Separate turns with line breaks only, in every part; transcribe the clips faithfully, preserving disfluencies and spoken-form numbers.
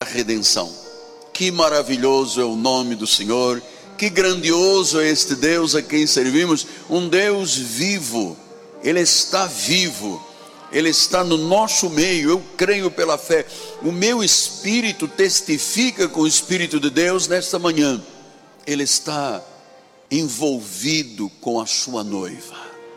redenção. Que maravilhoso é o nome do Senhor, que grandioso é este Deus a quem servimos, um Deus vivo. Ele está vivo, Ele está no nosso meio. Eu creio pela fé, o meu espírito testifica com o Espírito de Deus nesta manhã. Ele está envolvido com a sua noiva,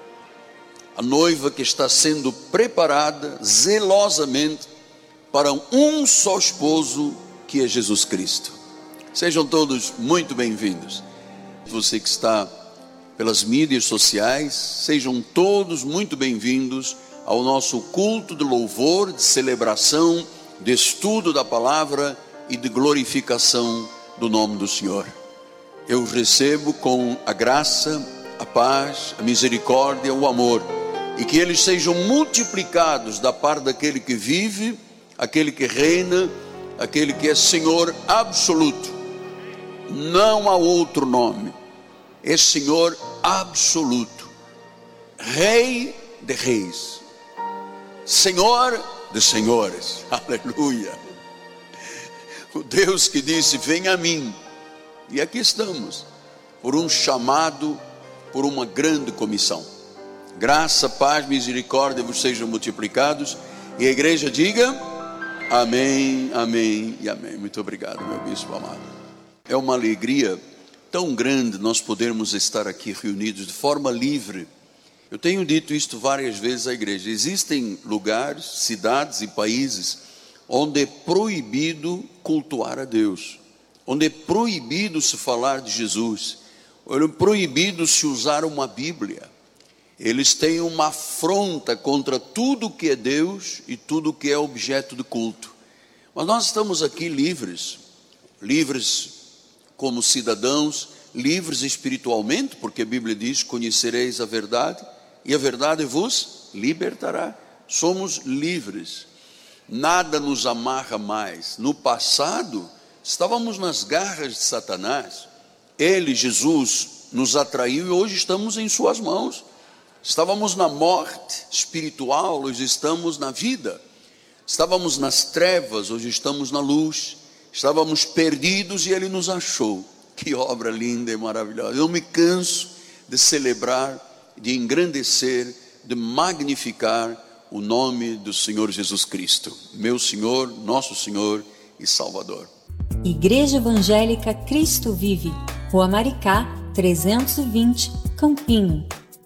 a noiva que está sendo preparada zelosamente para um só esposo, que é Jesus Cristo. Sejam todos muito bem-vindos. Você que está pelas mídias sociais, sejam todos muito bem-vindos ao nosso culto de louvor, de celebração, de estudo da palavra e de glorificação do nome do Senhor. Eu recebo com a graça, a paz, a misericórdia, o amor, e que eles sejam multiplicados da parte daquele que vive, aquele que reina, aquele que é Senhor absoluto. Não há outro nome, é Senhor absoluto, Rei de reis, Senhor de senhores, aleluia. O Deus que disse: venha a mim. E aqui estamos, por um chamado, por uma grande comissão. Graça, paz, misericórdia vos sejam multiplicados. E a igreja diga amém, amém e amém. Muito obrigado, meu bispo amado. É uma alegria tão grande nós podermos estar aqui reunidos de forma livre. Eu tenho dito isto várias vezes à igreja. Existem lugares, cidades e países onde é proibido cultuar a Deus, onde é proibido se falar de Jesus, onde é proibido se usar uma Bíblia. Eles têm uma afronta contra tudo que é Deus e tudo que é objeto de culto. Mas nós estamos aqui livres, livres como cidadãos, livres espiritualmente, porque a Bíblia diz: conhecereis a verdade e a verdade vos libertará. Somos livres, nada nos amarra mais. No passado estávamos nas garras de Satanás. Ele, Jesus, nos atraiu e hoje estamos em suas mãos. Estávamos na morte espiritual, hoje estamos na vida. Estávamos nas trevas, hoje estamos na luz. Estávamos perdidos e Ele nos achou. Que obra linda e maravilhosa. Eu me canso de celebrar, de engrandecer, de magnificar o nome do Senhor Jesus Cristo, meu Senhor, nosso Senhor e Salvador.
Igreja Evangélica Cristo Vive, Rua Maricá, trezentos e vinte, Campinho.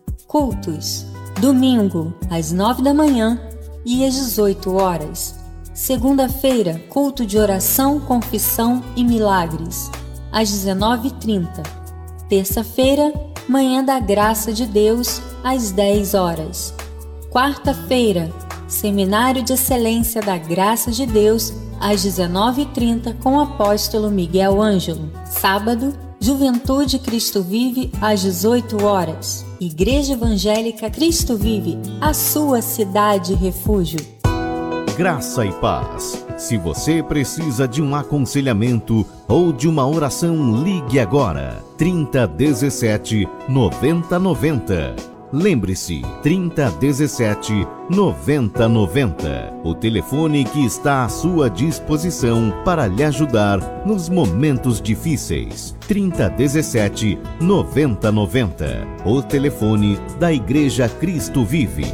Cultos: domingo, às nove da manhã e às dezoito horas. Segunda-feira, culto de oração, confissão e milagres, às dezenove e trinta. Terça-feira, manhã da graça de Deus, às dez horas. Quarta-feira, seminário de excelência da graça de Deus, às dezenove e trinta, com o apóstolo Miguel Ângelo. Sábado, Juventude Cristo Vive, às dezoito horas. Igreja Evangélica Cristo Vive, a sua cidade refúgio.
Graça e paz. Se você precisa de um aconselhamento ou de uma oração, ligue agora. trinta, dezessete, noventa, noventa. Lembre-se, trinta, dezessete, noventa, noventa. O telefone que está à sua disposição para lhe ajudar nos momentos difíceis. trinta, dezessete, noventa, noventa. O telefone da Igreja Cristo Vive.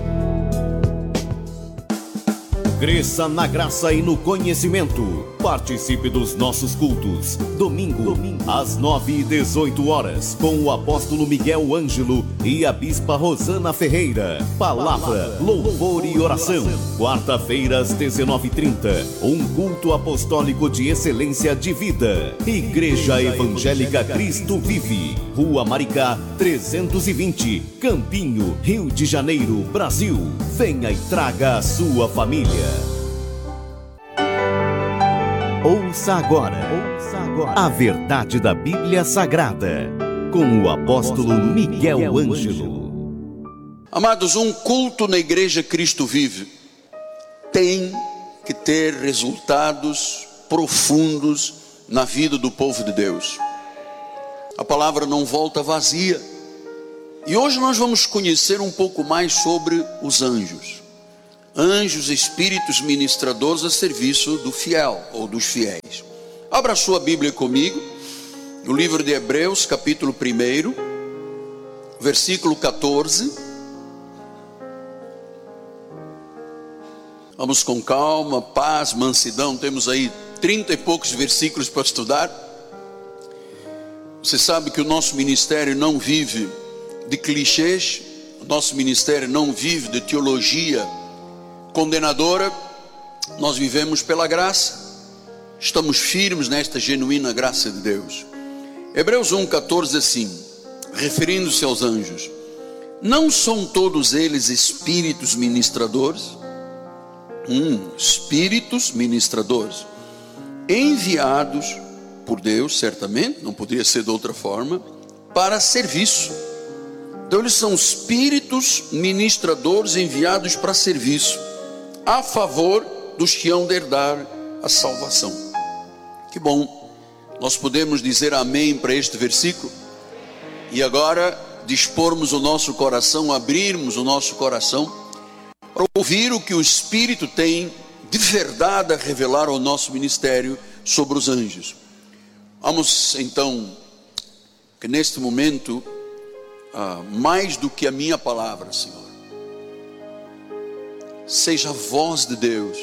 Cresça na graça e no conhecimento. Participe dos nossos cultos. Domingo, Domingo. às nove e dezoito horas, com o apóstolo Miguel Ângelo e a bispa Rosana Ferreira. Palavra, louvor e oração. Quarta-feira, às dezenove e trinta, um culto apostólico de excelência de vida. Igreja Evangélica Cristo Vive, Rua Maricá, trezentos e vinte, Campinho, Rio de Janeiro, Brasil. Venha e traga a sua família. Ouça agora, ouça agora a verdade da Bíblia Sagrada, com o apóstolo Miguel Ângelo.
Amados, um culto na Igreja Cristo Vive tem que ter resultados profundos na vida do povo de Deus. A palavra não volta vazia. E hoje nós vamos conhecer um pouco mais sobre os anjos. Anjos, espíritos ministradores a serviço do fiel ou dos fiéis. Abra sua Bíblia comigo, no livro de Hebreus, capítulo um, versículo quatorze. Vamos com calma, paz, mansidão. Temos aí trinta e poucos versículos para estudar. Você sabe que o nosso ministério não vive de clichês, o nosso ministério não vive de teologia condenadora. Nós vivemos pela graça, estamos firmes nesta genuína graça de Deus. Hebreus um, quatorze assim, referindo-se aos anjos: não são todos eles espíritos ministradores? Hum, espíritos ministradores, enviados por Deus, certamente, não poderia ser de outra forma, para serviço. Então eles são espíritos ministradores enviados para serviço, a favor dos que hão de herdar a salvação. Que bom, nós podemos dizer amém para este versículo, e agora dispormos o nosso coração, abrirmos o nosso coração, para ouvir o que o Espírito tem de verdade a revelar ao nosso ministério sobre os anjos. Vamos então, que neste momento, ah, mais do que a minha palavra, Senhor, seja a voz de Deus,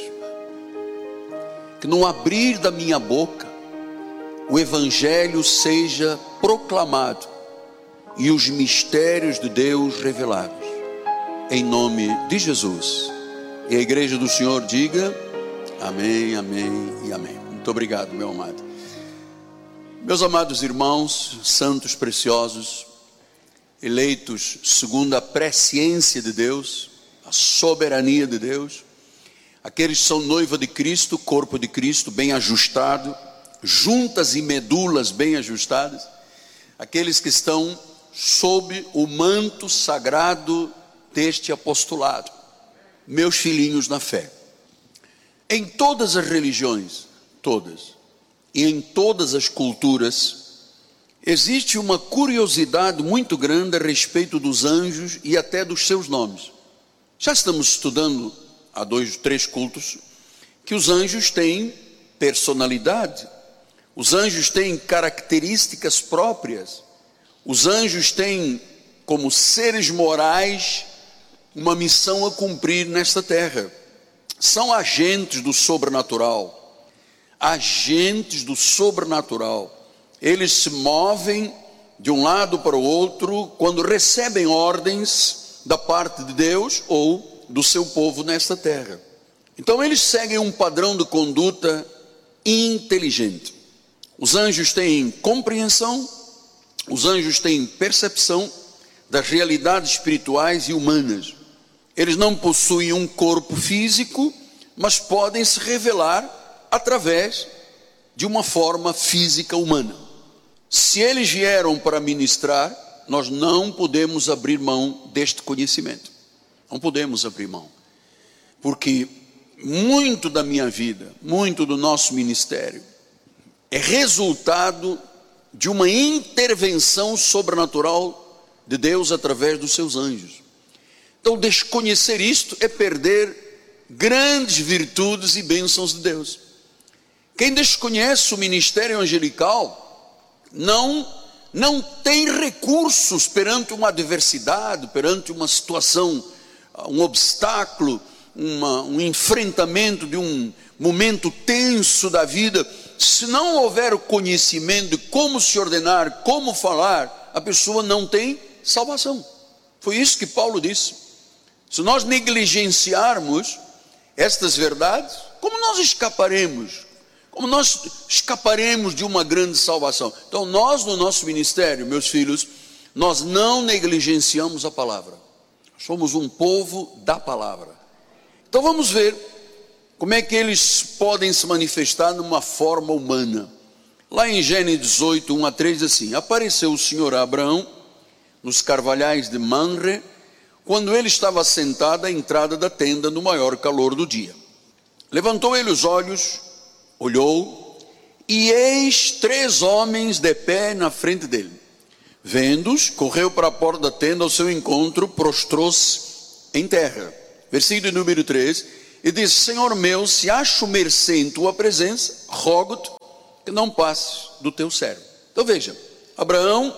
que no abrir da minha boca, o Evangelho seja proclamado e os mistérios de Deus revelados, em nome de Jesus. E a igreja do Senhor diga amém, amém e amém. Muito obrigado, meu amado. Meus amados irmãos, santos preciosos, eleitos segundo a presciência de Deus, a soberania de Deus, aqueles que são noiva de Cristo, corpo de Cristo, bem ajustado, juntas e medulas bem ajustadas, aqueles que estão sob o manto sagrado deste apostolado, meus filhinhos na fé. Em todas as religiões, todas, e em todas as culturas, existe uma curiosidade muito grande a respeito dos anjos e até dos seus nomes. Já estamos estudando há dois, três cultos, que os anjos têm personalidade, os anjos têm características próprias, os anjos têm, como seres morais, uma missão a cumprir nesta terra. São agentes do sobrenatural. Agentes do sobrenatural. Eles se movem de um lado para o outro quando recebem ordens da parte de Deus ou do seu povo nesta terra. Então eles seguem um padrão de conduta inteligente. Os anjos têm compreensão, os anjos têm percepção das realidades espirituais e humanas. Eles não possuem um corpo físico, mas podem se revelar através de uma forma física humana. Se eles vieram para ministrar, nós não podemos abrir mão deste conhecimento. Não podemos abrir mão. Porque muito da minha vida, muito do nosso ministério, é resultado de uma intervenção sobrenatural de Deus através dos seus anjos. Então desconhecer isto é perder grandes virtudes e bênçãos de Deus. Quem desconhece o ministério angelical não, não tem recursos perante uma adversidade, perante uma situação, um obstáculo, uma, um enfrentamento de um momento tenso da vida. Se não houver o conhecimento de como se ordenar, como falar, a pessoa não tem salvação. Foi isso que Paulo disse. Se nós negligenciarmos estas verdades, como nós escaparemos? Como nós escaparemos de uma grande salvação? Então nós no nosso ministério, meus filhos, nós não negligenciamos a palavra. Somos um povo da palavra. Então vamos ver como é que eles podem se manifestar numa forma humana. Lá em Gênesis dezoito, um a três, assim: apareceu o Senhor a Abraão nos carvalhais de Manre, quando ele estava sentado à entrada da tenda no maior calor do dia. Levantou ele os olhos, olhou, e eis três homens de pé na frente dele. Vendo-os, correu para a porta da tenda ao seu encontro, prostrou-se em terra. versículo número três, e diz: Senhor meu, se acho mercê em tua presença, rogo-te que não passes do teu servo. Então veja, Abraão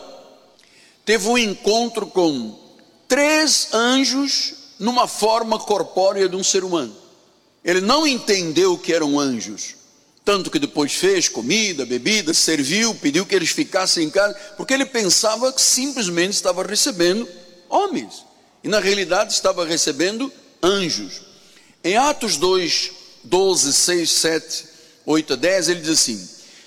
teve um encontro com três anjos numa forma corpórea de um ser humano. Ele não entendeu que eram anjos, tanto que depois fez comida, bebida, serviu, pediu que eles ficassem em casa, porque ele pensava que simplesmente estava recebendo homens, e na realidade estava recebendo anjos. Em Atos dois, doze, seis, sete, oito a dez, ele diz assim,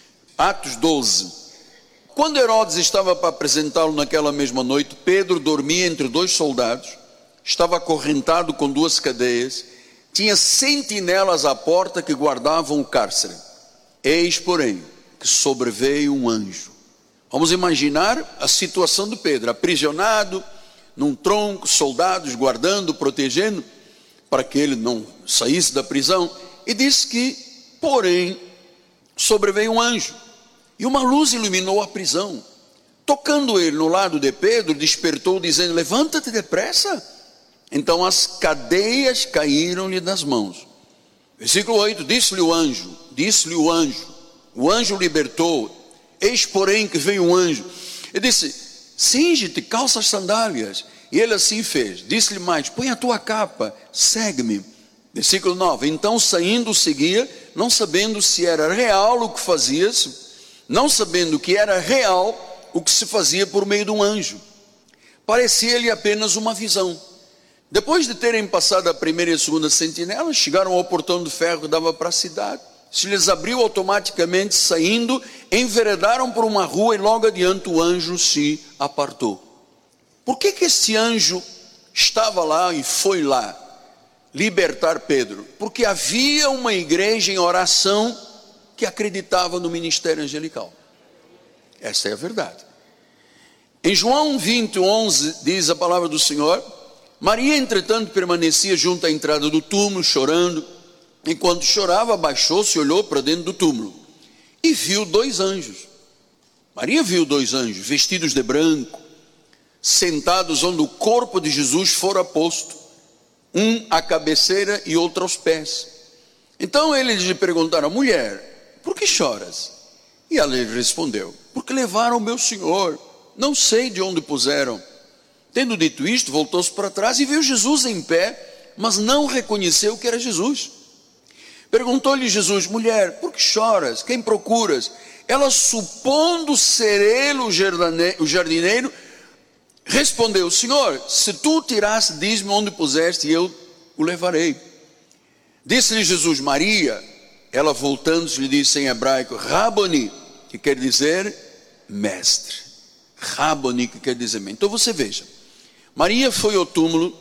Atos doze, quando Herodes estava para apresentá-lo naquela mesma noite, Pedro dormia entre dois soldados, estava acorrentado com duas cadeias, tinha sentinelas à porta que guardavam o cárcere. Eis, porém, que sobreveio um anjo. Vamos imaginar a situação de Pedro, aprisionado num tronco, soldados guardando, protegendo, para que ele não saísse da prisão. E diz que, porém, sobreveio um anjo, e uma luz iluminou a prisão. Tocando ele no lado de Pedro, despertou, dizendo: levanta-te depressa. Então as cadeias caíram-lhe das mãos. Versículo oito, disse-lhe o anjo, disse-lhe o anjo, o anjo libertou. Eis, porém, que veio um anjo, e disse: cinge-te, calça as sandálias. E ele assim fez. Disse-lhe mais: põe a tua capa, segue-me. Versículo nove, então saindo seguia, não sabendo se era real o que fazia-se, não sabendo que era real o que se fazia por meio de um anjo. Parecia-lhe apenas uma visão. Depois de terem passado a primeira e a segunda sentinela, chegaram ao portão de ferro que dava para a cidade. Se lhes abriu automaticamente, saindo, enveredaram por uma rua e logo adiante o anjo se apartou. Por que que esse anjo estava lá e foi lá libertar Pedro? Porque havia uma igreja em oração que acreditava no ministério angelical. Essa é a verdade. Em João vinte, onze, diz a palavra do Senhor: Maria, entretanto, permanecia junto à entrada do túmulo, chorando. Enquanto chorava, abaixou-se e olhou para dentro do túmulo e viu dois anjos. Maria viu dois anjos, vestidos de branco, sentados onde o corpo de Jesus fora posto, um à cabeceira e outro aos pés. Então eles lhe perguntaram: mulher, por que choras? E ela lhe respondeu: porque levaram o meu Senhor, não sei de onde puseram. Tendo dito isto, voltou-se para trás e viu Jesus em pé, mas não reconheceu que era Jesus. Perguntou-lhe Jesus: mulher, por que choras? Quem procuras? Ela, supondo ser ele o jardineiro, respondeu: Senhor, se tu o tiraste, diz-me onde puseste e eu o levarei. Disse-lhe Jesus: Maria. Ela, voltando-se, lhe disse em hebraico: Raboni, que quer dizer mestre. Raboni, que quer dizer mestre. Então você veja, Maria foi ao túmulo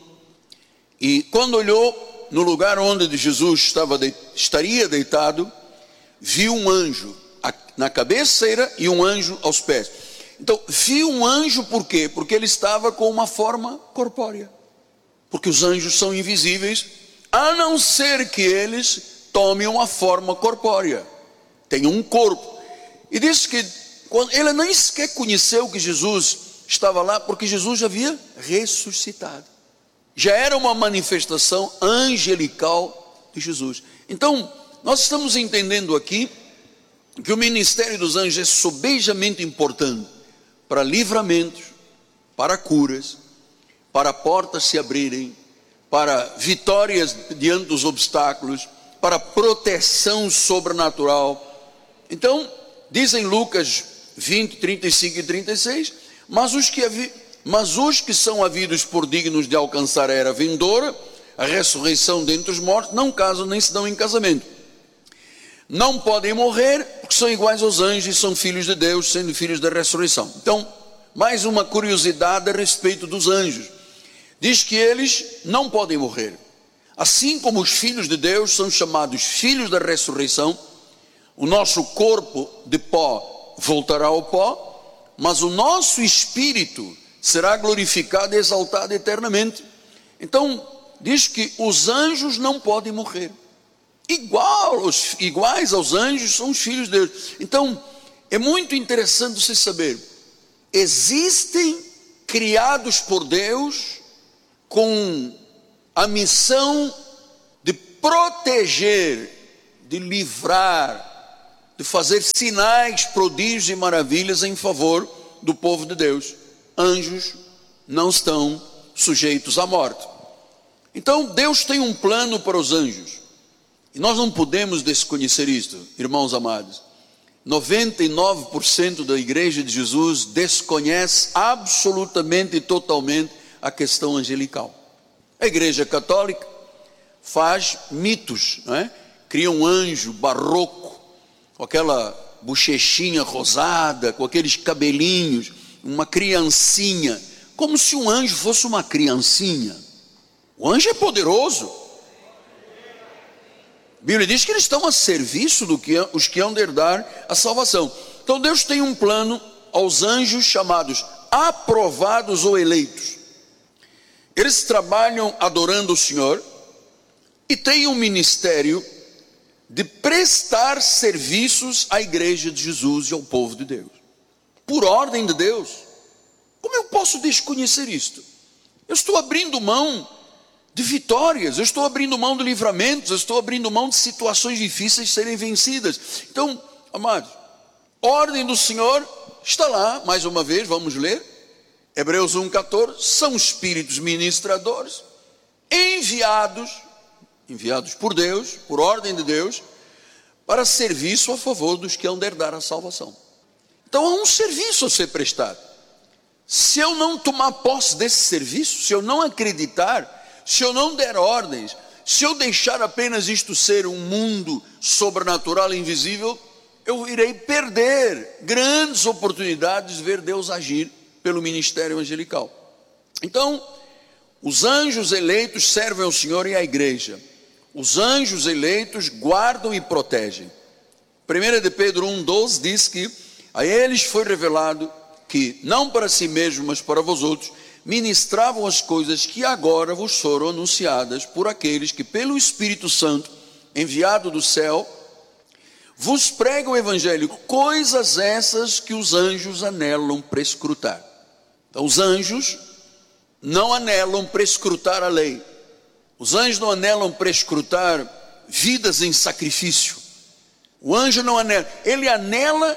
e quando olhou no lugar onde Jesus estava de, estaria deitado, viu um anjo na cabeceira e um anjo aos pés. Então, viu um anjo por quê? Porque ele estava com uma forma corpórea. Porque os anjos são invisíveis, a não ser que eles tomem uma forma corpórea. Tem um corpo. E diz que quando, ele nem sequer conheceu que Jesus estava lá, porque Jesus já havia ressuscitado. Já era uma manifestação angelical de Jesus. Então, nós estamos entendendo aqui que o ministério dos anjos é sobejamente importante para livramentos, para curas, para portas se abrirem, para vitórias diante dos obstáculos, para proteção sobrenatural. Então, dizem Lucas vinte, trinta e cinco e trinta e seis, mas os que havi, mas os que são havidos por dignos de alcançar a era vindoura, a ressurreição dentre os mortos, não casam nem se dão em casamento. Não podem morrer, porque são iguais aos anjos e são filhos de Deus, sendo filhos da ressurreição. Então, mais uma curiosidade a respeito dos anjos. Diz que eles não podem morrer. Assim como os filhos de Deus são chamados filhos da ressurreição, o nosso corpo de pó voltará ao pó, mas o nosso espírito será glorificado e exaltado eternamente. Então, diz que os anjos não podem morrer. Igual, os, iguais aos anjos são os filhos de Deus. Então, é muito interessante você saber, existem criados por Deus com a missão de proteger, de livrar, de fazer sinais, prodígios e maravilhas em favor do povo de Deus. Anjos não estão sujeitos à morte. Então Deus tem um plano para os anjos, e nós não podemos desconhecer isto, irmãos amados. noventa e nove por cento da igreja de Jesus desconhece absolutamente e totalmente a questão angelical. A igreja católica faz mitos, não é? Cria um anjo barroco, com aquela bochechinha rosada, com aqueles cabelinhos, uma criancinha, como se um anjo fosse uma criancinha. O anjo é poderoso. A Bíblia diz que eles estão a serviço do que os que hão de herdar a salvação. Então Deus tem um plano aos anjos chamados aprovados ou eleitos. Eles trabalham adorando o Senhor e têm um ministério de prestar serviços à igreja de Jesus e ao povo de Deus, por ordem de Deus. Como eu posso desconhecer isto? Eu estou abrindo mão de vitórias, eu estou abrindo mão de livramentos, eu estou abrindo mão de situações difíceis serem vencidas. Então, amados, ordem do Senhor está lá, mais uma vez, vamos ler, Hebreus um, catorze, são espíritos ministradores, enviados, enviados por Deus, por ordem de Deus, para serviço a favor dos que hão de herdar a salvação. Então há um serviço a ser prestado. Se eu não tomar posse desse serviço, se eu não acreditar, se eu não der ordens, se eu deixar apenas isto ser um mundo sobrenatural e invisível, eu irei perder grandes oportunidades de ver Deus agir pelo ministério angelical. Então, os anjos eleitos servem ao Senhor e à igreja. Os anjos eleitos guardam e protegem. primeira de Pedro um, doze diz que a eles foi revelado que, não para si mesmos, mas para vós outros, ministravam as coisas que agora vos foram anunciadas por aqueles que pelo Espírito Santo, enviado do céu, vos pregam o Evangelho, coisas essas que os anjos anelam prescrutar. Então os anjos não anelam prescrutar a lei, os anjos não anelam prescrutar vidas em sacrifício, o anjo não anela, ele anela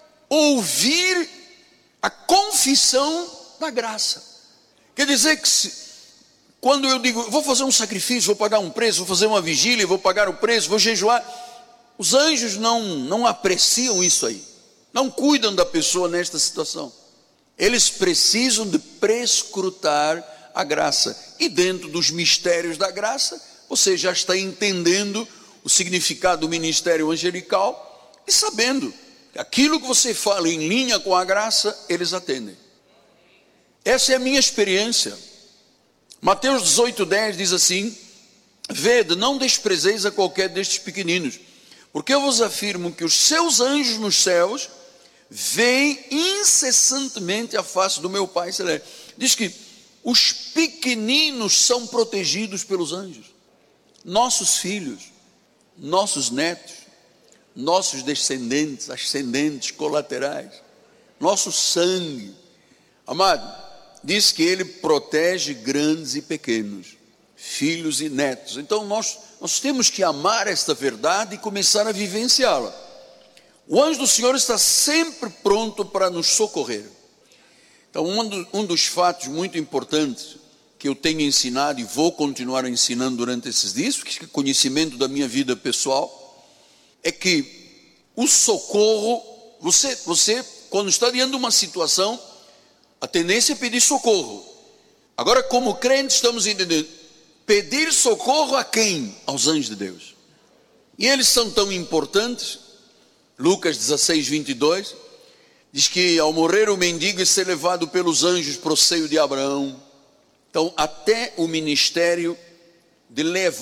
ouvir a confissão da graça. Quer dizer que se, quando eu digo, vou fazer um sacrifício, vou pagar um preço, vou fazer uma vigília, vou pagar o preço, vou jejuar, os anjos não, não apreciam isso aí, não cuidam da pessoa nesta situação. Eles precisam de prescrutar a graça, e dentro dos mistérios da graça, você já está entendendo o significado do ministério angelical, e sabendo que aquilo que você fala em linha com a graça, eles atendem. Essa é a minha experiência. Mateus dezoito, dez diz assim: vede, não desprezeis a qualquer destes pequeninos, porque eu vos afirmo que os seus anjos nos céus veem incessantemente a face do meu Pai Celeste. Diz que os pequeninos são protegidos pelos anjos. Nossos filhos, nossos netos, nossos descendentes, ascendentes, colaterais, nosso sangue. Amado, diz que ele protege grandes e pequenos, filhos e netos. Então nós, nós temos que amar esta verdade e começar a vivenciá-la. O anjo do Senhor está sempre pronto para nos socorrer. Então um, do, um dos fatos muito importantes que eu tenho ensinado e vou continuar ensinando durante esses dias, que é conhecimento da minha vida pessoal, é que o socorro, você, você quando está diante de uma situação, a tendência é pedir socorro. Agora, como crentes, estamos entendendo, pedir socorro a quem? Aos anjos de Deus. E eles são tão importantes. Lucas dezesseis, vinte e dois diz que ao morrer o mendigo e ser levado pelos anjos para o seio de Abraão. Então até o ministério de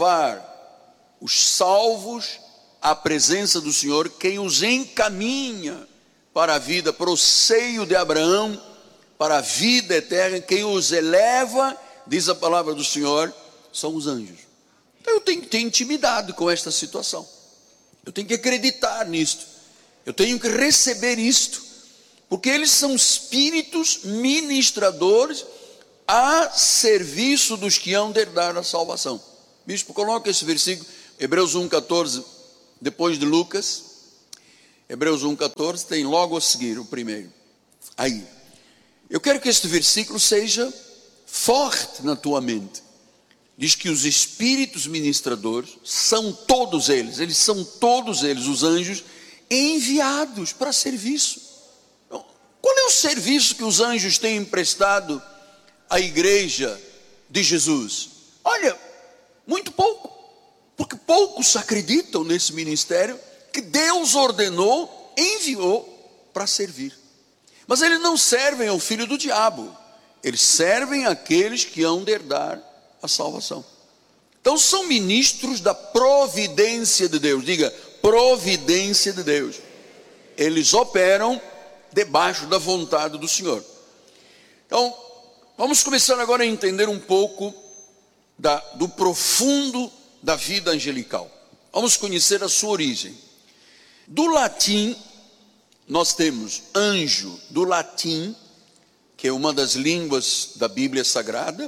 levar os salvos à presença do Senhor, quem os encaminha para a vida, para o seio de Abraão, para a vida eterna, quem os eleva, diz a palavra do Senhor, são os anjos. Então eu tenho que ter intimidade com esta situação, eu tenho que acreditar nisto, eu tenho que receber isto, porque eles são espíritos ministradores, a serviço dos que hão de herdar a salvação. Bispo, coloca esse versículo, Hebreus um, catorze, depois de Lucas. Hebreus um, catorze, tem logo a seguir o primeiro. Aí, eu quero que este versículo seja forte na tua mente. Diz que os espíritos ministradores são todos eles, eles são todos eles, os anjos, enviados para serviço. Então, qual é o serviço que os anjos têm emprestado à igreja de Jesus? Olha, muito pouco, porque poucos acreditam nesse ministério que Deus ordenou, enviou para servir. Mas eles não servem ao filho do diabo, eles servem àqueles que hão de herdar a salvação. Então são ministros da providência de Deus. Diga, providência de Deus. Eles operam debaixo da vontade do Senhor. Então, vamos começar agora a entender um pouco da, do profundo da vida angelical. Vamos conhecer a sua origem. Do latim, nós temos anjo, do latim, que é uma das línguas da Bíblia Sagrada,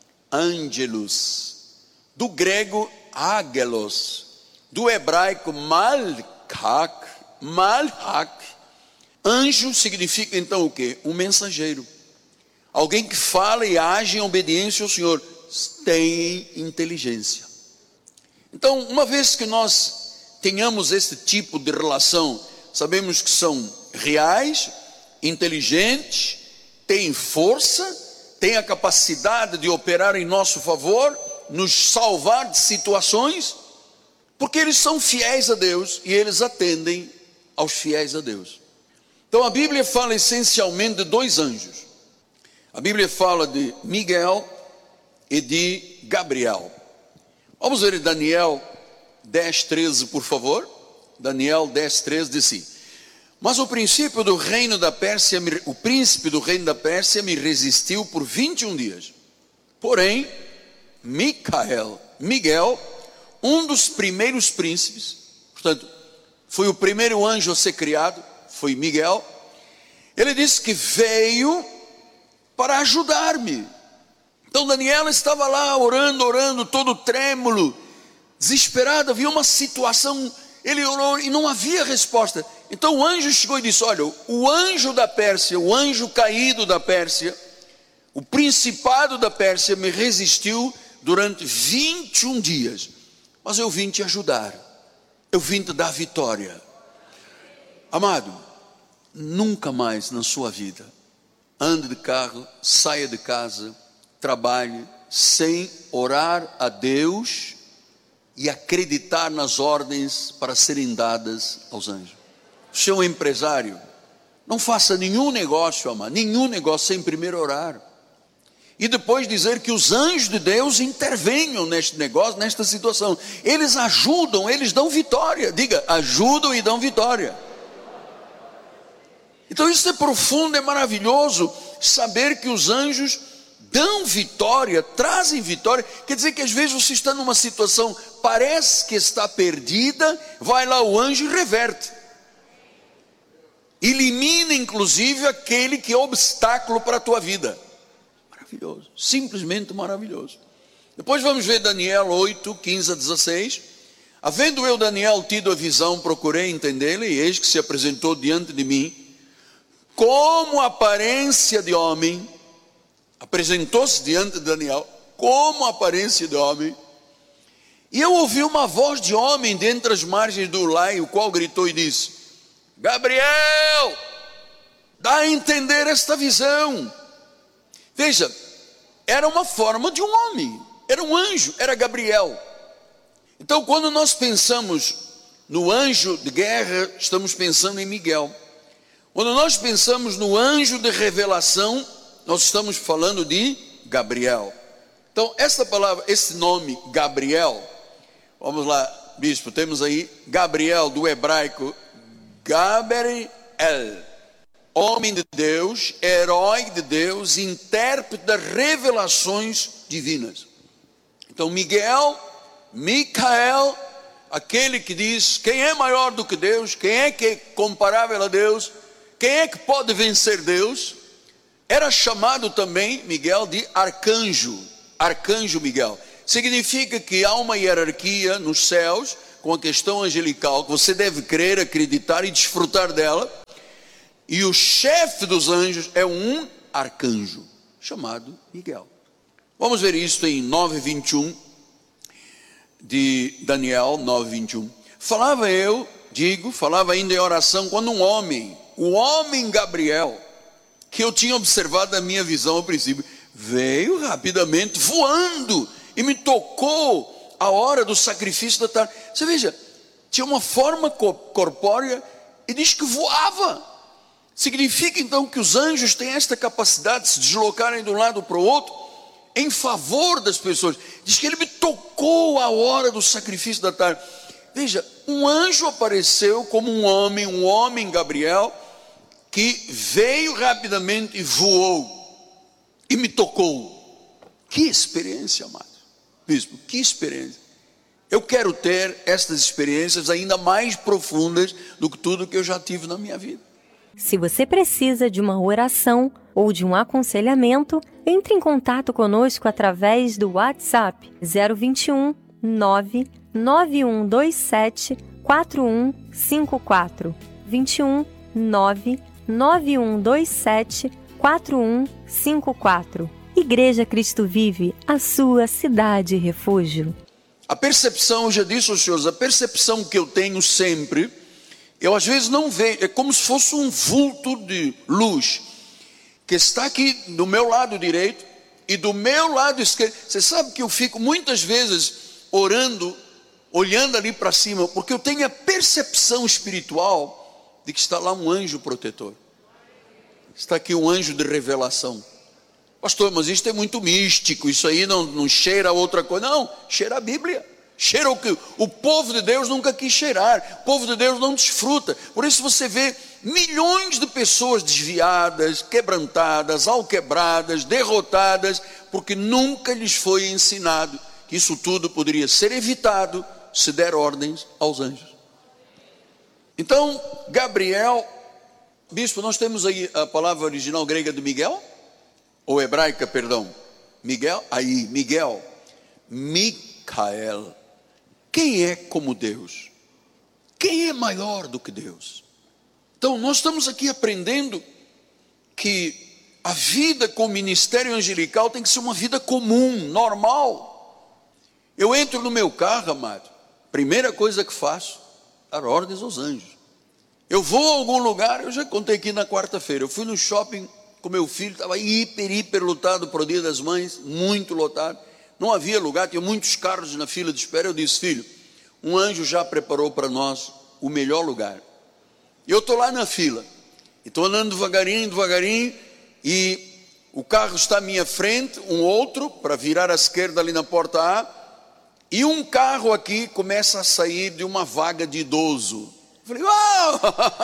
angelus, do grego ágelos, do hebraico malchak, malchak. Anjo significa então o quê? Um mensageiro, alguém que fala e age em obediência ao Senhor, tem inteligência. Então, uma vez que nós tenhamos esse tipo de relação, sabemos que são reais, inteligentes, têm força, têm a capacidade de operar em nosso favor, nos salvar de situações, porque eles são fiéis a Deus e eles atendem aos fiéis a Deus. Então a Bíblia fala essencialmente de dois anjos. A Bíblia fala de Miguel e de Gabriel. Vamos ver Daniel dez, treze, por favor. Daniel dez, treze diz assim: mas o princípio do reino da Pérsia, o príncipe do reino da Pérsia me resistiu por vinte e um dias. Porém, Micael, Miguel, um dos primeiros príncipes, portanto, foi o primeiro anjo a ser criado, foi Miguel. Ele disse que veio para ajudar-me. Então Daniel estava lá orando, orando, todo trêmulo, desesperado, havia uma situação, ele orou e não havia resposta. Então o anjo chegou e disse: olha, o anjo da Pérsia, o anjo caído da Pérsia, o principado da Pérsia me resistiu durante vinte e um dias, mas eu vim te ajudar, eu vim te dar vitória. Amado, nunca mais na sua vida ande de carro, saia de casa, trabalhe sem orar a Deus e acreditar nas ordens para serem dadas aos anjos. Se é um empresário, não faça nenhum negócio, amado, nenhum negócio sem primeiro orar. E depois dizer que os anjos de Deus intervenham neste negócio, nesta situação. Eles ajudam, eles dão vitória. Diga, ajudam e dão vitória. Então isso é profundo, é maravilhoso saber que os anjos dão vitória, trazem vitória. Quer dizer que às vezes você está numa situação, parece que está perdida, vai lá o anjo e reverte. Elimina inclusive aquele que é obstáculo para a tua vida. Maravilhoso, simplesmente maravilhoso. Depois vamos ver Daniel oito, quinze a dezesseis. Havendo eu, Daniel, tido a visão, procurei entendê-la, e eis que se apresentou diante de mim como aparência de homem. Apresentou-se diante de Daniel como aparência de homem. E eu ouvi uma voz de homem dentre as margens do Ulai, o qual gritou e disse: Gabriel, dá a entender esta visão. Veja, era uma forma de um homem, era um anjo, era Gabriel. Então quando nós pensamos no anjo de guerra, estamos pensando em Miguel. Quando nós pensamos no anjo de revelação, nós estamos falando de Gabriel. Então essa palavra, esse nome Gabriel, vamos lá, bispo, temos aí Gabriel do hebraico Gabriel, homem de Deus, herói de Deus, intérprete das revelações divinas. Então Miguel, Micael, aquele que diz quem é maior do que Deus, quem é que é comparável a Deus, quem é que pode vencer Deus, Era chamado também Miguel de arcanjo, arcanjo Miguel. Significa que há uma hierarquia nos céus com a questão angelical, que você deve crer, acreditar e desfrutar dela. E o chefe dos anjos é um arcanjo, chamado Miguel. Vamos ver isso em nove, vinte e um, de Daniel nove, vinte e um. Falava eu, digo, falava ainda em oração, quando um homem, o homem Gabriel, que eu tinha observado na minha visão ao princípio, veio rapidamente, voando, e me tocou a hora do sacrifício da tarde. Você veja, tinha uma forma corpórea e diz que voava. Significa então que os anjos têm esta capacidade de se deslocarem de um lado para o outro em favor das pessoas. Diz que ele me tocou a hora do sacrifício da tarde. Veja, um anjo apareceu como um homem, um homem Gabriel, que veio rapidamente e voou e me tocou. Que experiência, amado bispo, que experiência. Eu quero ter estas experiências ainda mais profundas do que tudo que eu já tive na minha vida.
Se você precisa de uma oração ou de um aconselhamento, entre em contato conosco através do WhatsApp zero vinte e um, nove nove um dois sete, quatro um cinco quatro, vinte e um, nove nove um dois sete, quatro um cinco quatro. Igreja Cristo Vive, a sua cidade refúgio.
A percepção, eu já disse aos senhores, a percepção que eu tenho sempre, eu às vezes não vejo, é como se fosse um vulto de luz, que está aqui do meu lado direito e do meu lado esquerdo. Você sabe que eu fico muitas vezes orando, olhando ali para cima, porque eu tenho a percepção espiritual de que está lá um anjo protetor. Está aqui um anjo de revelação. Pastor, mas isso é muito místico, isso aí não, não cheira a outra coisa. Não, cheira a Bíblia. Cheira o que o povo de Deus nunca quis cheirar. O povo de Deus não desfruta. Por isso você vê milhões de pessoas desviadas, quebrantadas, alquebradas, derrotadas, porque nunca lhes foi ensinado que isso tudo poderia ser evitado se der ordens aos anjos. Então, Gabriel, bispo, nós temos aí a palavra original grega de Miguel, ou hebraica, perdão, Miguel, aí, Miguel, Micael. Quem é como Deus? Quem é maior do que Deus? Então, nós estamos aqui aprendendo que a vida com o ministério angelical tem que ser uma vida comum, normal. Eu entro no meu carro, amado, primeira coisa que faço, dar ordens aos anjos. Eu vou a algum lugar, eu já contei aqui na quarta-feira, eu fui no shopping com meu filho, estava hiper, hiper lotado para o Dia das Mães, muito lotado, não havia lugar, tinha muitos carros na fila de espera. Eu disse, filho, um anjo já preparou para nós o melhor lugar. E eu estou lá na fila, estou andando devagarinho, devagarinho, e o carro está à minha frente, um outro, para virar à esquerda ali na porta A, e um carro aqui começa a sair de uma vaga de idoso. Eu falei, uau!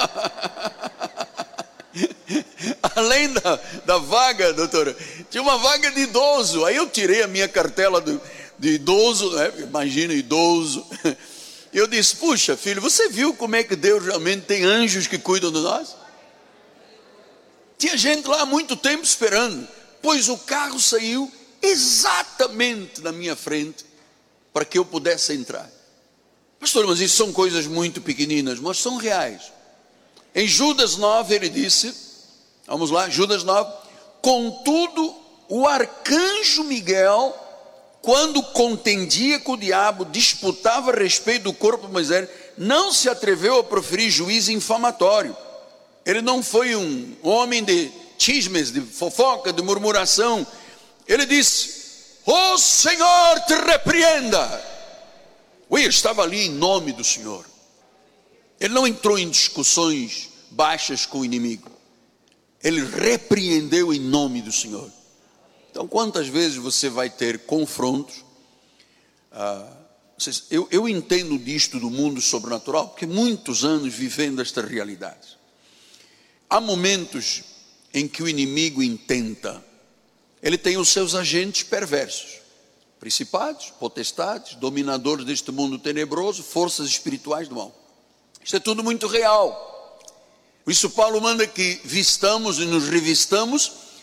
Além da, da vaga, doutora, tinha uma vaga de idoso. Aí eu tirei a minha cartela de, de idoso, né? Imagina, idoso. E eu disse, puxa filho, você viu como é que Deus realmente tem anjos que cuidam de nós? Tinha gente lá há muito tempo esperando, pois o carro saiu exatamente na minha frente para que eu pudesse entrar. Pastor, mas isso são coisas muito pequeninas, mas são reais. Em Judas nove ele disse, vamos lá, Judas nove, contudo o arcanjo Miguel, quando contendia com o diabo, disputava a respeito do corpo de Moisés, não se atreveu a proferir juízo infamatório. Ele não foi um homem de chismes, de fofoca, de murmuração. Ele disse, o Senhor te repreenda. Ele estava ali em nome do Senhor. Ele não entrou em discussões baixas com o inimigo. Ele repreendeu em nome do Senhor. Então, quantas vezes você vai ter confrontos? Ah, eu, eu entendo disto do mundo sobrenatural, porque muitos anos vivendo esta realidade. Há momentos em que o inimigo intenta, ele tem os seus agentes perversos, principados, potestades, dominadores deste mundo tenebroso, forças espirituais do mal. Isto é tudo muito real. Por isso Paulo manda que vistamos e nos revistamos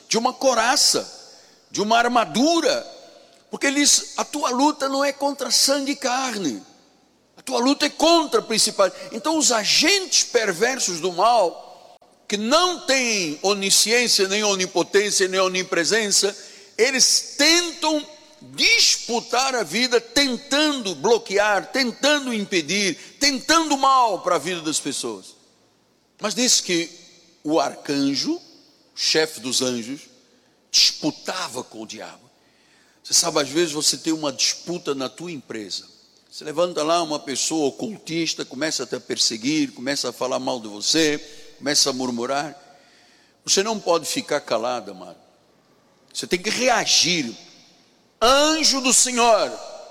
de uma coraça, de uma armadura, porque ele diz: a tua luta não é contra sangue e carne, a tua luta é contra principalmente. Então os agentes perversos do mal, que não têm onisciência, nem onipotência, nem onipresença, eles tentam disputar a vida, tentando bloquear, tentando impedir, tentando mal para a vida das pessoas. Mas diz que o arcanjo, chefe dos anjos, disputava com o diabo. Você sabe, às vezes você tem uma disputa na tua empresa. Você levanta lá uma pessoa ocultista, começa a te perseguir, começa a falar mal de você, começa a murmurar. Você não pode ficar calado, amado. Você tem que reagir. Anjo do Senhor,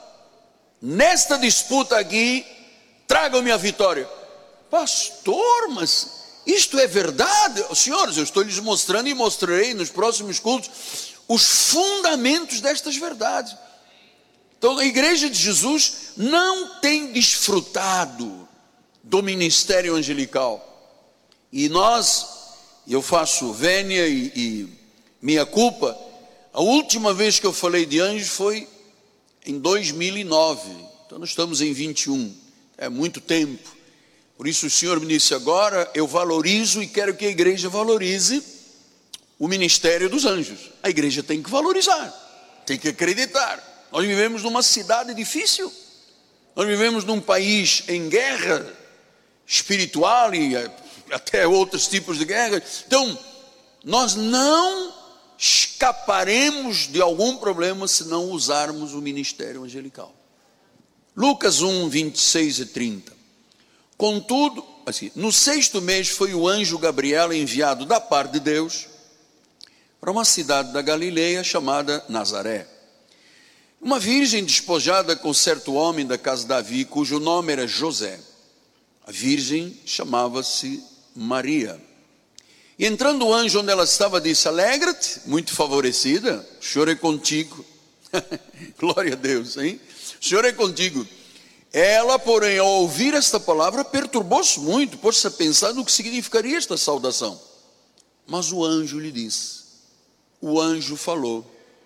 nesta disputa aqui, traga-me a vitória. Pastor, mas isto é verdade? Senhores, eu estou lhes mostrando e mostrarei nos próximos cultos os fundamentos destas verdades. Então a igreja de Jesus não tem desfrutado do ministério angelical. E nós, eu faço vênia e, e minha culpa, a última vez que eu falei de anjos foi em dois mil e nove. Então nós estamos em vinte e um, é muito tempo. Por isso o Senhor me disse: agora eu valorizo e quero que a igreja valorize o ministério dos anjos. A igreja tem que valorizar, tem que acreditar. Nós vivemos numa cidade difícil, nós vivemos num país em guerra espiritual e até outros tipos de guerra. Então nós não escaparemos de algum problema se não usarmos o ministério angelical. Lucas um, vinte e seis e trinta. Contudo, assim, no sexto mês foi o anjo Gabriel enviado da parte de Deus para uma cidade da Galileia chamada Nazaré. Uma virgem despojada com certo homem da casa de Davi, cujo nome era José. A virgem chamava-se Maria. E entrando o anjo onde ela estava, disse: alegra-te, muito favorecida, o Senhor é contigo. Glória a Deus, hein? O Senhor é contigo. Ela, porém, ao ouvir esta palavra, perturbou-se muito, pôs-se a pensar no que significaria esta saudação. Mas o anjo lhe disse, o anjo falou,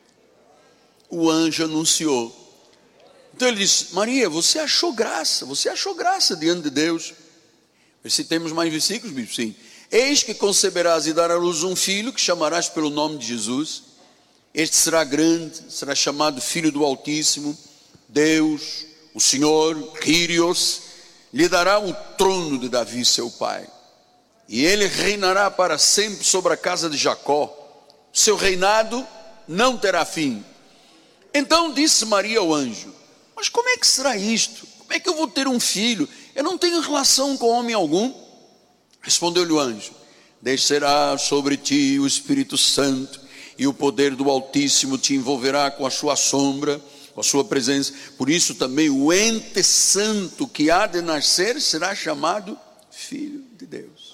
o anjo anunciou. Então ele disse: Maria, você achou graça, você achou graça diante de Deus. Se temos mais versículos, bispo? Sim. Eis que conceberás e darás à luz um filho, que chamarás pelo nome de Jesus. Este será grande, será chamado Filho do Altíssimo. Deus, o Senhor, Kyrios, lhe dará o trono de Davi seu pai, e ele reinará para sempre sobre a casa de Jacó. Seu reinado não terá fim. Então disse Maria ao anjo: mas como é que será isto? Como é que eu vou ter um filho? Eu não tenho relação com homem algum. Respondeu-lhe o anjo: descerá sobre ti o Espírito Santo, e o poder do Altíssimo te envolverá com a sua sombra, com a sua presença. Por isso também o ente santo que há de nascer será chamado Filho de Deus.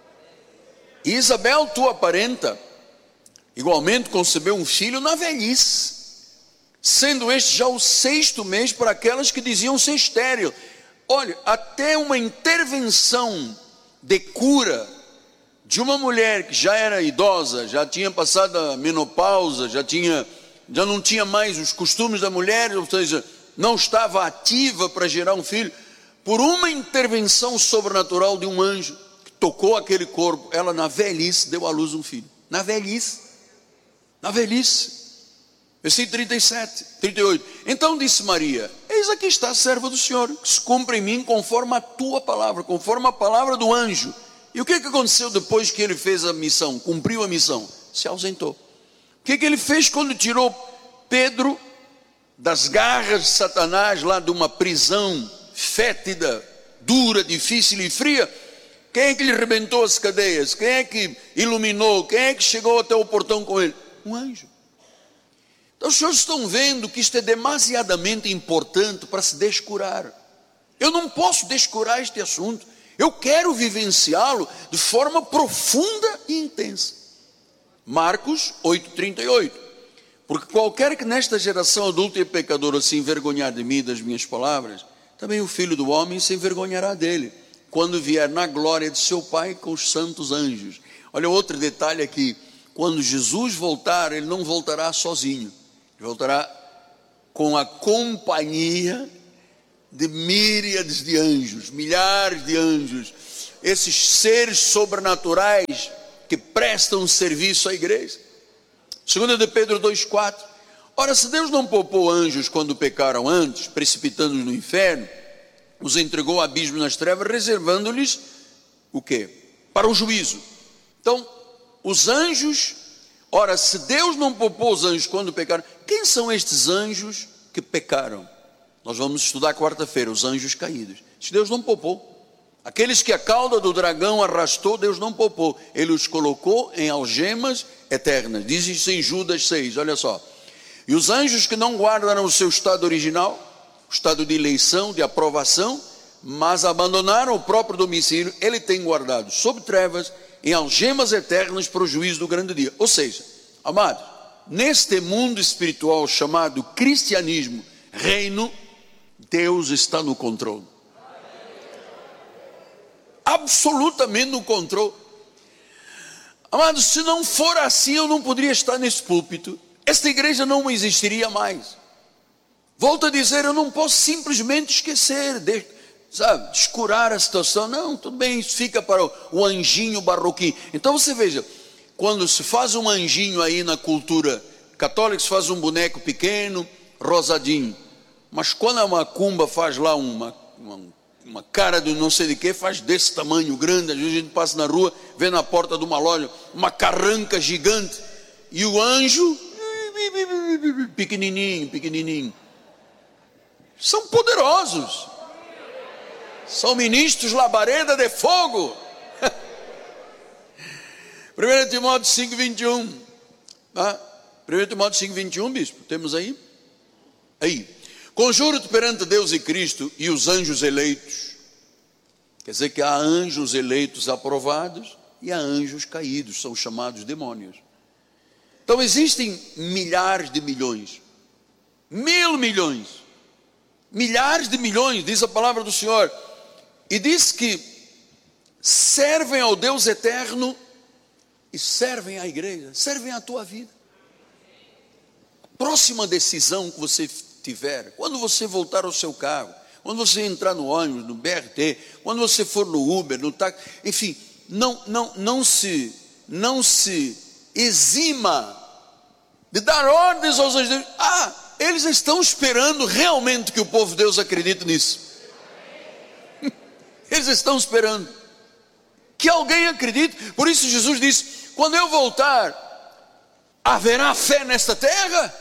E Isabel, tua parenta, igualmente concebeu um filho na velhice, sendo este já o sexto mês para aquelas que diziam ser estéril. Olha, até uma intervenção de cura de uma mulher que já era idosa, já tinha passado a menopausa, já tinha, já não tinha mais os costumes da mulher, ou seja, não estava ativa para gerar um filho, por uma intervenção sobrenatural de um anjo que tocou aquele corpo, ela na velhice deu à luz um filho. Na velhice, na velhice. Versículo trinta e sete, trinta e oito. Então disse Maria: eis aqui está a serva do Senhor, que se cumpre em mim conforme a tua palavra, conforme a palavra do anjo. E o que, que aconteceu depois que ele fez a missão, cumpriu a missão? Se ausentou. O que, que ele fez quando tirou Pedro das garras de Satanás, lá de uma prisão fétida, dura, difícil e fria? Quem é que lhe rebentou as cadeias? Quem é que iluminou? Quem é que chegou até o portão com ele? Um anjo. Então os senhores estão vendo que isto é demasiadamente importante para se descurar. Eu não posso descurar este assunto. Eu quero vivenciá-lo de forma profunda e intensa. Marcos oito, trinta e oito. Porque qualquer que nesta geração adulta e pecadora se envergonhar de mim e das minhas palavras, também o Filho do Homem se envergonhará dele, quando vier na glória de seu Pai com os santos anjos. Olha outro detalhe aqui. quando Jesus voltar, ele não voltará sozinho, ele voltará com a companhia de míriades de anjos, milhares de anjos, esses seres sobrenaturais que prestam serviço à igreja. Segunda de Pedro dois, quatro. Ora, se Deus não poupou anjos quando pecaram antes, precipitando-os no inferno, os entregou ao abismo nas trevas, reservando-lhes o quê? Para o juízo. Então, os anjos, ora, se Deus não poupou os anjos quando pecaram, quem são estes anjos que pecaram? Nós vamos estudar quarta-feira, os anjos caídos. Se Deus não poupou, aqueles que a cauda do dragão arrastou, Deus não poupou, ele os colocou em algemas eternas. Diz isso em Judas seis, olha só. E os anjos que não guardaram o seu estado original, o estado de eleição, de aprovação, mas abandonaram o próprio domicílio, ele tem guardado sob trevas, em algemas eternas para o juízo do grande dia. Ou seja, amados, neste mundo espiritual chamado cristianismo, reino, Deus está no controle. Absolutamente no controle. Amados, se não for assim, eu não poderia estar nesse púlpito, esta igreja não existiria mais. Volto a dizer, eu não posso simplesmente esquecer, de, sabe, descurar a situação. Não, tudo bem, isso fica para o, o anjinho barroquinho. Então você veja, quando se faz um anjinho aí na cultura católica, se faz um boneco pequeno, rosadinho. Mas quando a macumba faz lá uma, uma, uma cara de não sei de que, faz desse tamanho grande, às vezes a gente passa na rua, vê na porta de uma loja, uma carranca gigante, e o anjo, pequenininho, pequenininho. São poderosos, são ministros labareda de fogo. primeiro Timóteo cinco, vinte e um. Ah, primeiro Timóteo cinco, vinte e um, bispo, temos aí? Aí. Conjuro-te perante Deus e Cristo e os anjos eleitos. Quer dizer que há anjos eleitos aprovados e há anjos caídos, são chamados demônios. Então existem milhares de milhões, mil milhões, milhares de milhões, diz a palavra do Senhor, e diz que servem ao Deus eterno e servem à igreja, servem à tua vida. A próxima decisão que você tiver, quando você voltar ao seu carro, quando você entrar no ônibus, no B R T, quando você for no Uber, no táxi, enfim, não, não, não se, não se exima de dar ordens aos anjos. Ah, eles estão esperando realmente que o povo de Deus acredite nisso. Eles estão esperando que alguém acredite. Por isso Jesus disse, quando eu voltar, haverá fé nesta terra?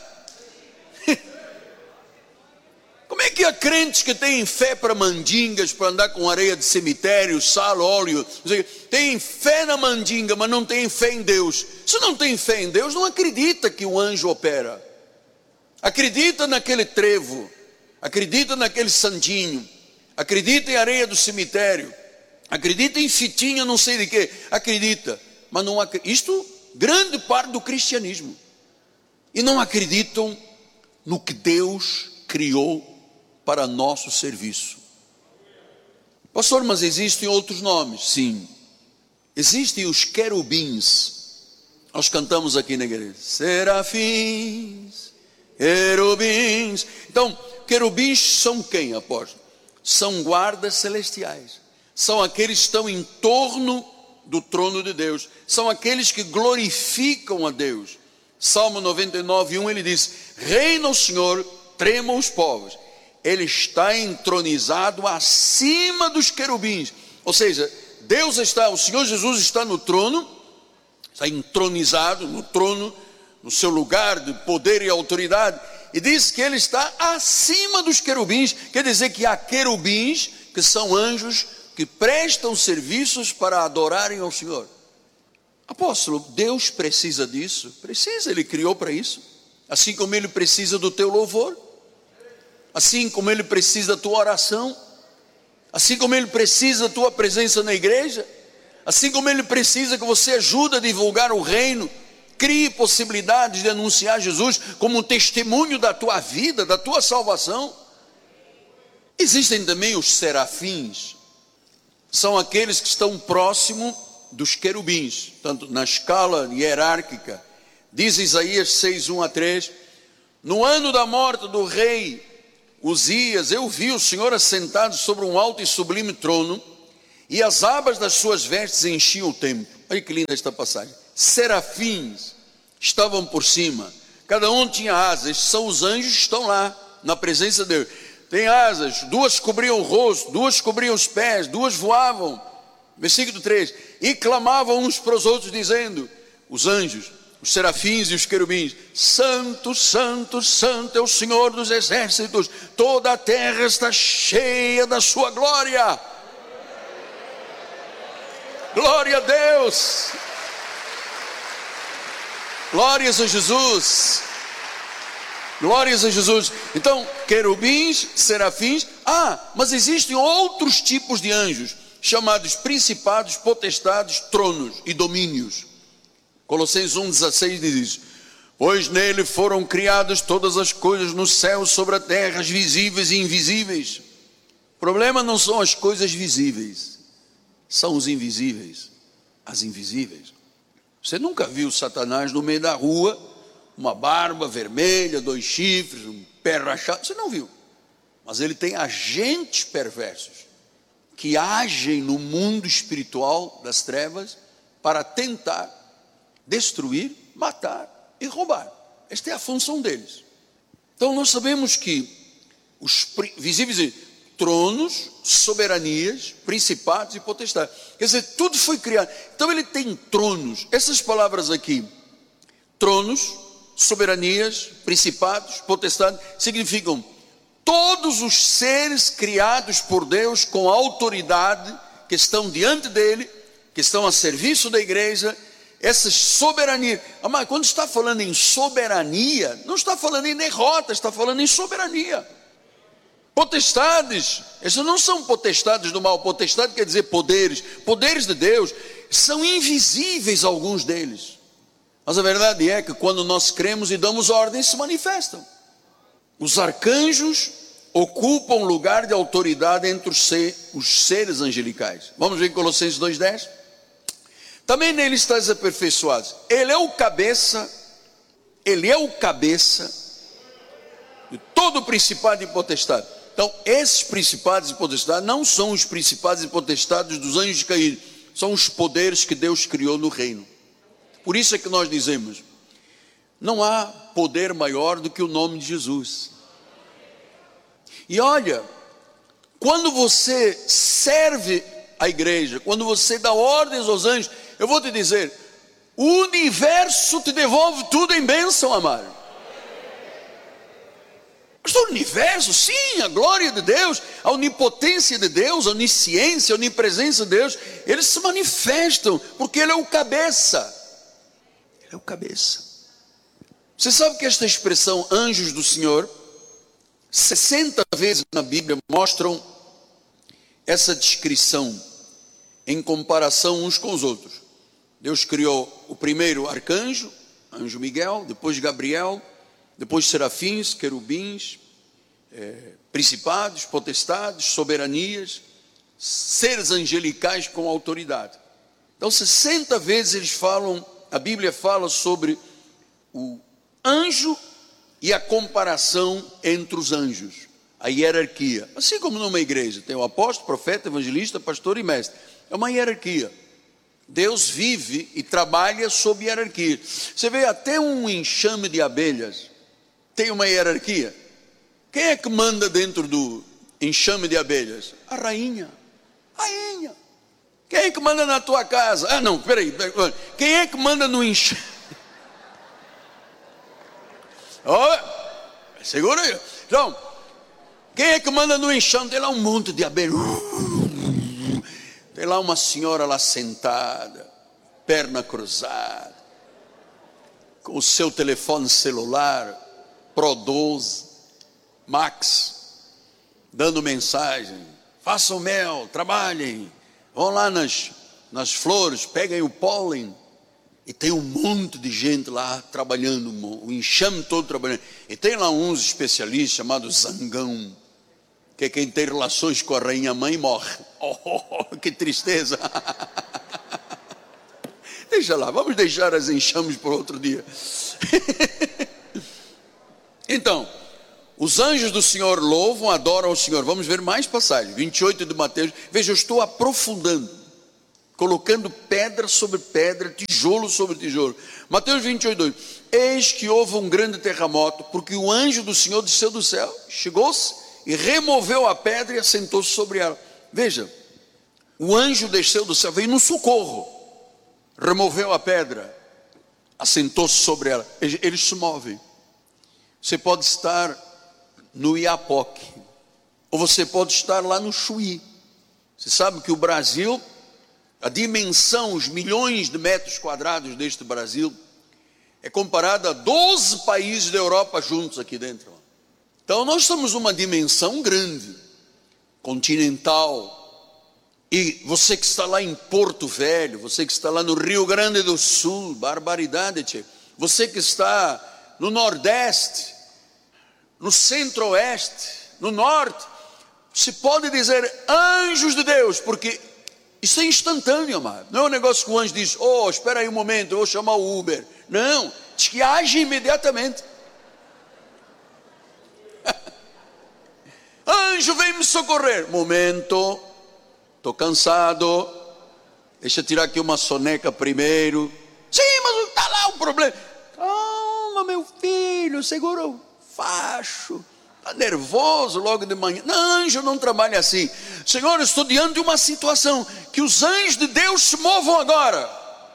Como é que há crentes que têm fé para mandingas, para andar com areia de cemitério, sal, óleo, tem fé na mandinga, mas não tem fé em Deus? Se não tem fé em Deus, não acredita que o anjo opera. Acredita naquele trevo, acredita naquele santinho, acredita em areia do cemitério, acredita em fitinha não sei de que, acredita, mas não acredita. Isto, grande parte do cristianismo. E não acreditam no que Deus criou para nosso serviço. Pastor, mas existem outros nomes? Sim, existem os querubins. Nós cantamos aqui na igreja, serafins, querubins. Então, querubins são quem, apóstolo? São guardas celestiais, são aqueles que estão em torno do trono de Deus, são aqueles que glorificam a Deus. Salmo noventa e nove, um, ele diz, reina o Senhor, tremam os povos. Ele está entronizado acima dos querubins. Ou seja, Deus está, o Senhor Jesus está no trono, está entronizado no trono, no seu lugar de poder e autoridade, e diz que ele está acima dos querubins. Quer dizer que há querubins que são anjos que prestam serviços para adorarem ao Senhor. Apóstolo, Deus precisa disso? Precisa, Ele criou para isso. Assim como Ele precisa do teu louvor, assim como Ele precisa da tua oração, assim como Ele precisa da tua presença na igreja, assim como Ele precisa que você ajude a divulgar o reino, crie possibilidades de anunciar Jesus como um testemunho da tua vida, da tua salvação. Existem também os serafins, são aqueles que estão próximos dos querubins, tanto na escala hierárquica. Diz Isaías seis, um a três, no ano da morte do rei Uzias, eu vi o Senhor assentado sobre um alto e sublime trono, e as abas das suas vestes enchiam o templo. Olha que linda esta passagem. Serafins estavam por cima, cada um tinha asas. Estes são os anjos que estão lá, na presença de Deus. Tem asas, duas cobriam o rosto, duas cobriam os pés, duas voavam. Versículo três, e clamavam uns para os outros, dizendo, os anjos, os serafins e os querubins, santo, santo, santo é o Senhor dos exércitos, toda a terra está cheia da sua glória. Glória a Deus, glórias a Jesus, glórias a Jesus. Então, querubins, serafins, ah, mas existem outros tipos de anjos, chamados principados, potestades, tronos e domínios. Colossenses um, dezesseis diz isso, pois nele foram criadas todas as coisas no céu, sobre a terra, as visíveis e invisíveis. O problema não são as coisas visíveis, são os invisíveis, as invisíveis. Você nunca viu Satanás no meio da rua, uma barba vermelha, dois chifres, um pé rachado, você não viu. Mas ele tem agentes perversos, que agem no mundo espiritual das trevas, para tentar destruir, matar e roubar. Esta é a função deles. Então nós sabemos que os visíveis, tronos, soberanias, principados e potestades, quer dizer, tudo foi criado. Então ele tem tronos. Essas palavras aqui, tronos, soberanias, principados, potestades, significam todos os seres criados por Deus com autoridade, que estão diante dele, que estão a serviço da igreja. Essas soberanias, mas quando está falando em soberania, não está falando em derrota, está falando em soberania. Potestades, essas não são potestades do mal. Potestade quer dizer poderes, poderes de Deus, são invisíveis alguns deles, mas a verdade é que quando nós cremos e damos ordens, se manifestam. Os arcanjos ocupam lugar de autoridade entre os, ser, os seres angelicais. Vamos ver em Colossenses dois, dez. Também nele estáis aperfeiçoados. Ele é o cabeça, ele é o cabeça de todo o principado e potestade. Então, esses principados e potestades não são os principados e potestades dos anjos caídos, são os poderes que Deus criou no reino. Por isso é que nós dizemos, não há poder maior do que o nome de Jesus. E olha, quando você serve a igreja, quando você dá ordens aos anjos, eu vou te dizer, o universo te devolve tudo em bênção, amado. O universo, sim, a glória de Deus, a onipotência de Deus, a onisciência, a onipresença de Deus, eles se manifestam, porque Ele é o cabeça. Ele é o cabeça. Você sabe que esta expressão, anjos do Senhor, sessenta vezes na Bíblia mostram essa descrição, em comparação uns com os outros. Deus criou o primeiro arcanjo, anjo Miguel, depois Gabriel, depois serafins, querubins, é, principados, potestades, soberanias, seres angelicais com autoridade. Então sessenta vezes eles falam, a Bíblia fala sobre o anjo e a comparação entre os anjos, a hierarquia. Assim como numa igreja tem o apóstolo, profeta, evangelista, pastor e mestre. É uma hierarquia. Deus vive e trabalha sob hierarquia. Você vê até um enxame de abelhas, tem uma hierarquia. Quem é que manda dentro do enxame de abelhas? A rainha. Rainha. Quem é que manda na tua casa? Ah não, peraí, peraí. Quem é que manda no enxame? Oh, segura aí. Então, quem é que manda no enxame? Tem lá um monte de abelhas. Tem lá uma senhora lá sentada, perna cruzada, com o seu telefone celular, Pro doze, Max, dando mensagem, façam mel, trabalhem, vão lá nas, nas flores, peguem o pólen, e tem um monte de gente lá trabalhando, o enxame todo trabalhando, e tem lá uns especialistas chamados zangão, que é quem tem relações com a rainha mãe morre. Oh, que tristeza. deixa lá, vamos deixar as enxames para outro dia. Então, os anjos do Senhor louvam, adoram ao Senhor. Vamos ver mais passagens, vinte e oito de Mateus. Veja, eu estou aprofundando, colocando pedra sobre pedra, tijolo sobre tijolo. Mateus vinte e oito, dois. Eis que houve um grande terremoto, porque o anjo do Senhor desceu do céu, chegou-se e removeu a pedra e assentou-se sobre ela. Veja, o anjo desceu do céu, veio no socorro, removeu a pedra, assentou-se sobre ela. Eles se movem. Você pode estar no Iapoque, ou você pode estar lá no Chuí. Você sabe que o Brasil, a dimensão, os milhões de metros quadrados deste Brasil, é comparada a doze países da Europa juntos aqui dentro. Então nós somos uma dimensão grande, continental. E você que está lá em Porto Velho, você que está lá no Rio Grande do Sul, barbaridade, tchê. Você que está no Nordeste, no Centro-Oeste, no Norte, você pode dizer anjos de Deus, porque isso é instantâneo, amado. Não é um negócio que o anjo diz, oh, espera aí um momento, eu vou chamar o Uber. Não, diz que age imediatamente. Anjo, vem me socorrer. Momento, estou cansado, deixa eu tirar aqui uma soneca primeiro. Sim, mas está lá o problema. Calma, meu filho, segura o facho. Está nervoso logo de manhã. Não, anjo não trabalha assim. Senhor, eu estou diante de uma situação que os anjos de Deus se movam agora.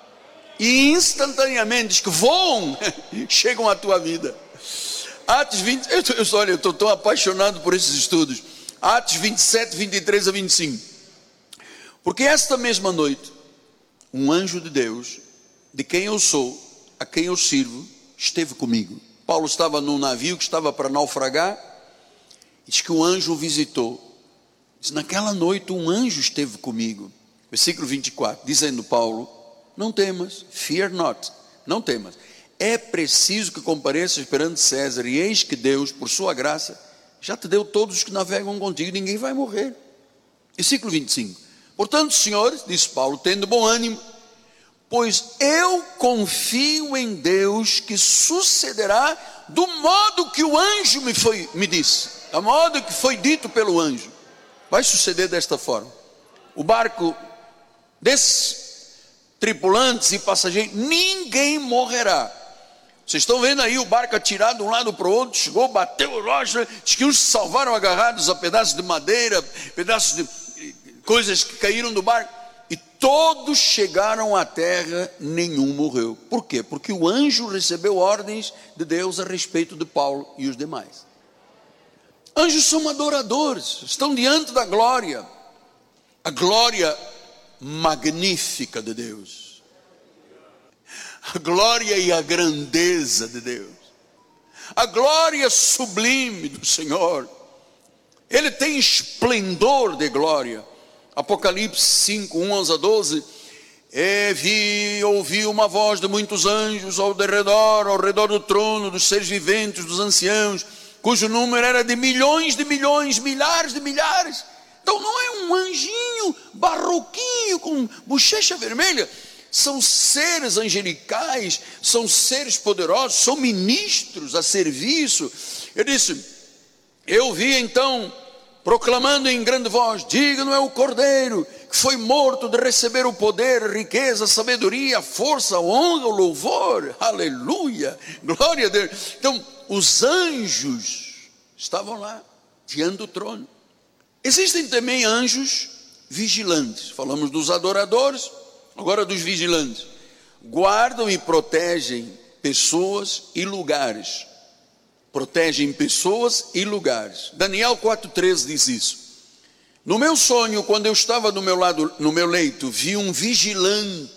E instantaneamente, diz que voam, chegam à tua vida. Atos vinte, eu, eu, olha, eu estou tão apaixonado por esses estudos. Atos vinte e sete, vinte e três a vinte e cinco. Porque esta mesma noite, um anjo de Deus, de quem eu sou, a quem eu sirvo, esteve comigo. Paulo estava num navio que estava para naufragar, e diz que um anjo o visitou. Diz, naquela noite um anjo esteve comigo. Versículo vinte e quatro, dizendo Paulo, não temas, fear not, não temas. É preciso que compareças perante César, e eis que Deus, por sua graça, já te deu todos os que navegam contigo, ninguém vai morrer. Versículo vinte e cinco, portanto, senhores, disse Paulo, tendo bom ânimo, pois eu confio em Deus que sucederá do modo que o anjo me, foi, me disse, do modo que foi dito pelo anjo. Vai suceder desta forma. O barco desses tripulantes e passageiros, ninguém morrerá. Vocês estão vendo aí o barco atirado de um lado para o outro, chegou, bateu rocha, diz que uns se salvaram agarrados a pedaços de madeira, pedaços de coisas que caíram do barco, e todos chegaram à terra, nenhum morreu. Por quê? Porque o anjo recebeu ordens de Deus a respeito de Paulo e os demais. Anjos são adoradores, estão diante da glória, a glória magnífica de Deus, a glória e a grandeza de Deus, a glória sublime do Senhor. Ele tem esplendor de glória. Apocalipse cinco, um, onze a doze, e vi, ouvi uma voz de muitos anjos ao redor, ao redor do trono, dos seres viventes, dos anciãos, cujo número era de milhões de milhões, milhares de milhares. Então não é um anjinho barroquinho com bochecha vermelha, são seres angelicais, são seres poderosos, são ministros a serviço. Eu disse, eu vi então, proclamando em grande voz, digno é o Cordeiro, que foi morto de receber o poder, a riqueza, a sabedoria, a força, a honra, o louvor, aleluia, glória a Deus. Então os anjos estavam lá, diante do trono. Existem também anjos vigilantes, falamos dos adoradores, agora dos vigilantes, guardam e protegem pessoas e lugares, protegem pessoas e lugares. Daniel quatro, treze diz isso. No meu sonho, quando eu estava do meu lado, no meu leito, vi um vigilante,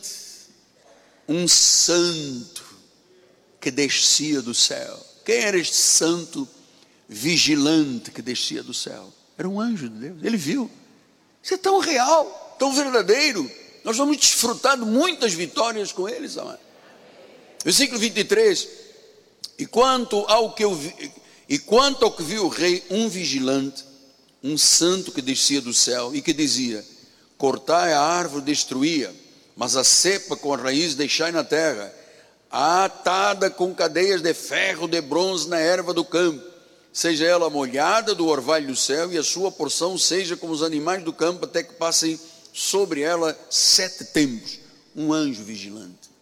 um santo, que descia do céu. Quem era este santo vigilante que descia do céu? Era um anjo de Deus, ele viu. Isso é tão real, tão verdadeiro. Nós vamos desfrutar de muitas vitórias com eles, amado. Versículo vinte e três. E quanto ao que eu vi, e quanto ao que viu o rei, um vigilante, um santo que descia do céu e que dizia: cortai a árvore, destruía, mas a cepa com a raiz deixai na terra, atada com cadeias de ferro, de bronze na erva do campo, seja ela molhada do orvalho do céu, e a sua porção seja como os animais do campo, até que passem sobre ela sete tempos. Um anjo vigilante.